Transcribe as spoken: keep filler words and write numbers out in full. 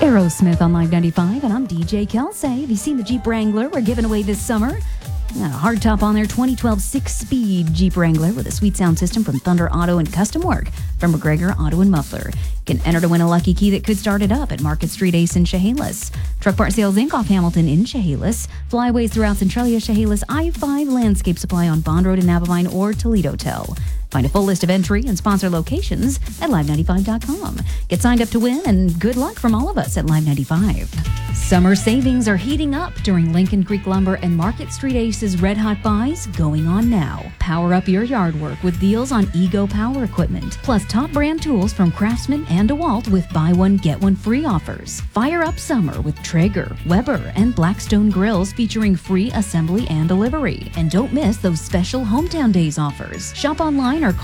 Aerosmith on Live ninety-five, and I'm D J Kelsey. Have you seen the Jeep Wrangler we're giving away this summer? Got a hardtop on there, twenty twelve six-speed Jeep Wrangler with a sweet sound system from Thunder Auto and custom work from McGregor Auto and Muffler. You can enter to win a lucky key that could start it up at Market Street Ace in Chehalis. Truck Part Sales Incorporated off Hamilton in Chehalis. Flyways throughout Centralia, Chehalis, I five Landscape Supply on Bond Road in Navavine or Toledo Tel. Find a full list of entry and sponsor locations at live ninety-five dot com. Get signed up to win, and good luck from all of us at Live ninety-five. Summer savings are heating up during Lincoln Creek Lumber and Market Street Ace's Red Hot Buys going on now. Power up your yard work with deals on Ego Power Equipment, plus top brand tools from Craftsman and DeWalt with buy one, get one free offers. Fire up summer with Traeger, Weber, and Blackstone grills featuring free assembly and delivery. And don't miss those special Hometown Days offers. Shop online or